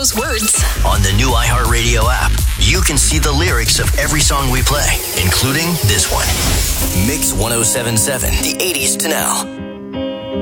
those words. On the new iHeartRadio app, you can see the lyrics of every song we play, including this one. Mix 1077, the 80s to now.